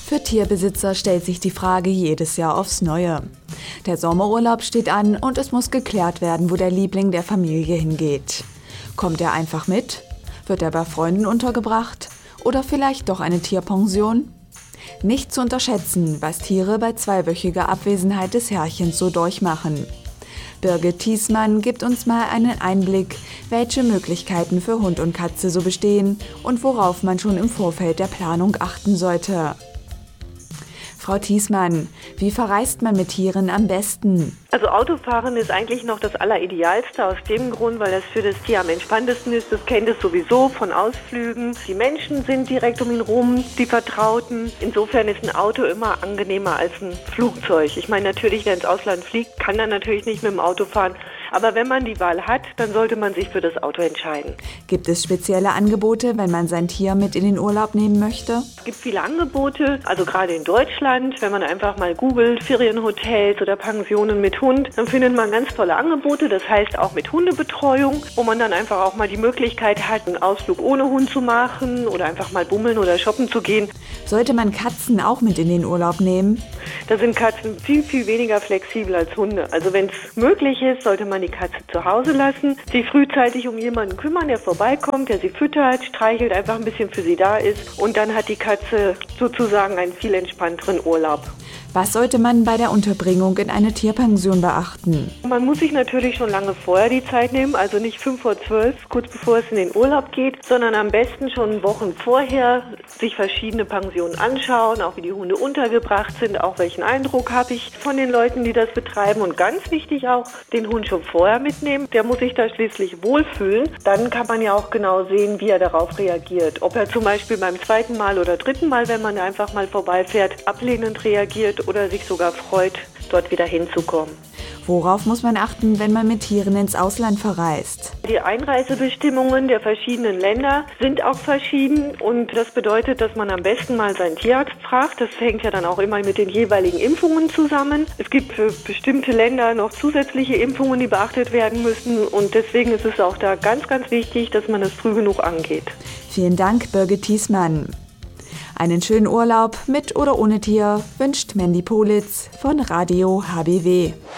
Für Tierbesitzer stellt sich die Frage jedes Jahr aufs Neue. Der Sommerurlaub steht an und es muss geklärt werden, wo der Liebling der Familie hingeht. Kommt er einfach mit? Wird er bei Freunden untergebracht? Oder vielleicht doch eine Tierpension? Nicht zu unterschätzen, was Tiere bei zweiwöchiger Abwesenheit des Herrchens so durchmachen. Birgit Thiesmann gibt uns mal einen Einblick, welche Möglichkeiten für Hund und Katze so bestehen und worauf man schon im Vorfeld der Planung achten sollte. Frau Thiesmann, wie verreist man mit Tieren am besten? Also Autofahren ist eigentlich noch das Alleridealste aus dem Grund, weil das für das Tier am entspanntesten ist. Das kennt es sowieso von Ausflügen. Die Menschen sind direkt um ihn rum, die Vertrauten. Insofern ist ein Auto immer angenehmer als ein Flugzeug. Ich meine natürlich, wer ins Ausland fliegt, kann dann natürlich nicht mit dem Auto fahren. Aber wenn man die Wahl hat, dann sollte man sich für das Auto entscheiden. Gibt es spezielle Angebote, wenn man sein Tier mit in den Urlaub nehmen möchte? Es gibt viele Angebote, also gerade in Deutschland. Wenn man einfach mal googelt, Ferienhotels oder Pensionen mit Hund, dann findet man ganz tolle Angebote. Das heißt auch mit Hundebetreuung, wo man dann einfach auch mal die Möglichkeit hat, einen Ausflug ohne Hund zu machen oder einfach mal bummeln oder shoppen zu gehen. Sollte man Katzen auch mit in den Urlaub nehmen? Da sind Katzen viel, viel weniger flexibel als Hunde. Also wenn es möglich ist, sollte man die Katze zu Hause lassen, sich frühzeitig um jemanden kümmern, der vorbeikommt, der sie füttert, streichelt, einfach ein bisschen für sie da ist. Und dann hat die Katze sozusagen einen viel entspannteren Urlaub. Was sollte man bei der Unterbringung in eine Tierpension beachten? Man muss sich natürlich schon lange vorher die Zeit nehmen, also nicht 11:55, kurz bevor es in den Urlaub geht, sondern am besten schon Wochen vorher sich verschiedene Pensionen anschauen, auch wie die Hunde untergebracht sind, auch welchen Eindruck habe ich von den Leuten, die das betreiben. Und ganz wichtig auch, den Hund schon vorher mitnehmen. Der muss sich da schließlich wohlfühlen. Dann kann man ja auch genau sehen, wie er darauf reagiert. Ob er zum Beispiel beim zweiten Mal oder dritten Mal, wenn man einfach mal vorbeifährt, ablehnend reagiert oder sich sogar freut, dort wieder hinzukommen. Worauf muss man achten, wenn man mit Tieren ins Ausland verreist? Die Einreisebestimmungen der verschiedenen Länder sind auch verschieden und das bedeutet, dass man am besten mal seinen Tierarzt fragt. Das hängt ja dann auch immer mit den jeweiligen Impfungen zusammen. Es gibt für bestimmte Länder noch zusätzliche Impfungen, die beachtet werden müssen und deswegen ist es auch da ganz, ganz wichtig, dass man das früh genug angeht. Vielen Dank, Birgit Thiesmann. Einen schönen Urlaub mit oder ohne Tier wünscht Mandy Politz von Radio HBW.